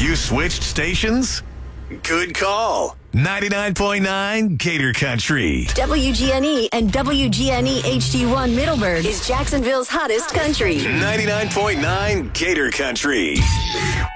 You switched stations? Good call. 99.9 Gator Country. WGNE and WGNE HD1 Middleburg is Jacksonville's hottest country. 99.9 Gator Country.